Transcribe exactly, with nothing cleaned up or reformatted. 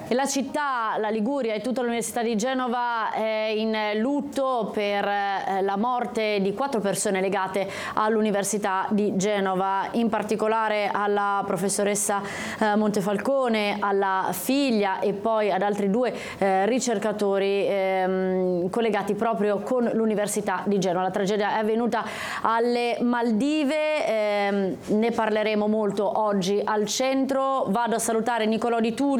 E la città, la Liguria e tutta l'Università di Genova è in lutto per la morte di quattro persone legate all'Università di Genova, in particolare alla professoressa Montefalcone, alla figlia e poi ad altri due eh, ricercatori ehm, collegati proprio con l'Università di Genova. La tragedia è avvenuta alle Maldive, ehm, ne parleremo molto oggi al centro. Vado a salutare Nicolò Di Tullio,